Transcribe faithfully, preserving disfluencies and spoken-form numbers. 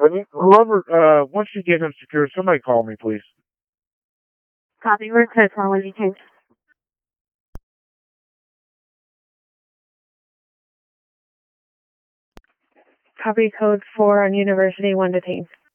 I need, whoever, uh, once you get him secured, somebody call me, please. Copy, we're clear for one detained. Copy code four on University, one detained.